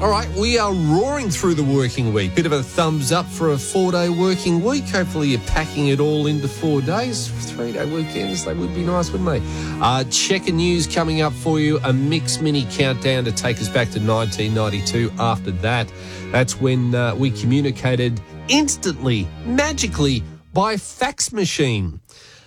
All right, we are roaring through the working week. Bit of a thumbs up for a 4-day working week. Hopefully you're packing it all into 4 days. 3-day weekends, they would be nice, wouldn't they? Checker news coming up for you. A mix mini countdown to take us back to 1992. After that, that's when we communicated instantly, magically, by fax machine.